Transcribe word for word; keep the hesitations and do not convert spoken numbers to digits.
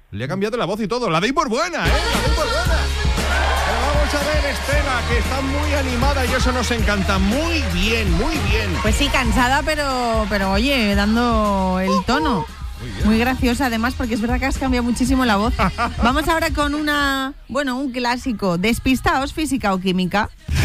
Le ha cambiado la voz y todo. La doy por buena, ¿eh? La doy por buena. Pero vamos a ver, Estela, que está muy animada y eso nos encanta. Muy bien, muy bien. Pues sí, cansada, pero, pero oye, dando el tono. Muy bien. Muy graciosa además, porque es verdad que has cambiado muchísimo la voz. Vamos ahora con una, bueno, un clásico. Despistaos, física o química.